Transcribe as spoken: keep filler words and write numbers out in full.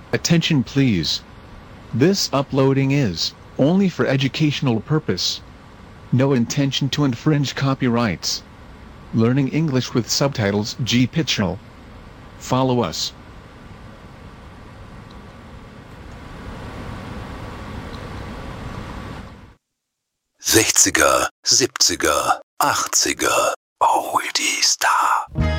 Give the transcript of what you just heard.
Attention please. This uploading is only for educational purpose. No intention to infringe copyrights. Learning English with subtitles G P Channel. Follow us. sechziger, siebziger, achtziger. Oldies da.